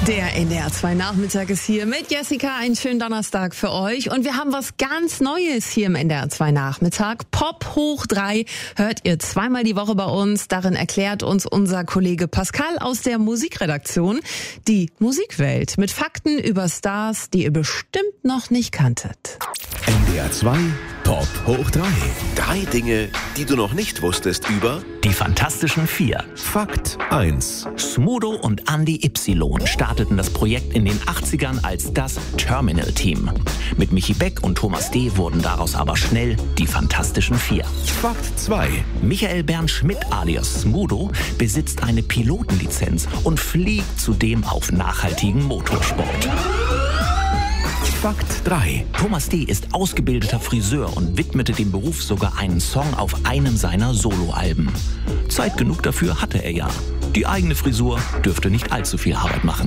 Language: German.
Der NDR 2 Nachmittag ist hier mit Jessica. Einen schönen Donnerstag für euch. Und wir haben was ganz Neues hier im NDR 2 Nachmittag. Pop hoch 3 hört ihr zweimal die Woche bei uns. Darin erklärt uns unser Kollege Pascal aus der Musikredaktion die Musikwelt mit Fakten über Stars, die ihr bestimmt noch nicht kanntet. NDR 2 Pop hoch 3. 3 Dinge, die du noch nicht wusstest über Die Fantastischen Vier. Fakt 1. Smudo und Andy Y starteten das Projekt in den 80ern als das Terminal-Team. Mit Michi Beck und Thomas D. wurden daraus aber schnell die Fantastischen Vier. Fakt 2. Michael Bernd Schmidt alias Smudo besitzt eine Pilotenlizenz und fliegt zudem auf nachhaltigen Motorsport. Fakt 3. Thomas D. ist ausgebildeter Friseur und widmete dem Beruf sogar einen Song auf einem seiner Soloalben. Zeit genug dafür hatte er ja. Die eigene Frisur dürfte nicht allzu viel Arbeit machen.